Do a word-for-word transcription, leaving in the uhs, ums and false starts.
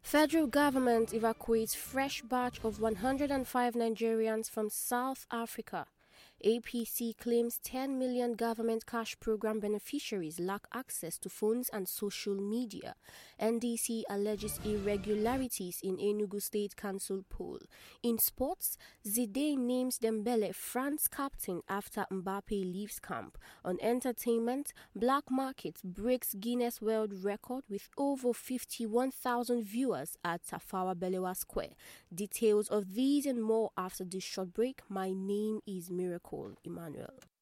Federal government evacuates fresh batch of one hundred five Nigerians from South Africa. A P C claims ten million government cash program beneficiaries lack access to phones and social media. N D C alleges irregularities in Enugu State Council poll. In sports, Zidane names Dembele France captain after Mbappe leaves camp. On entertainment, Black Market breaks Guinness World Record with over fifty-one thousand viewers at Tafawa Balewa Square. Details of these and more after this short break. My name is Miracle Emmanuel.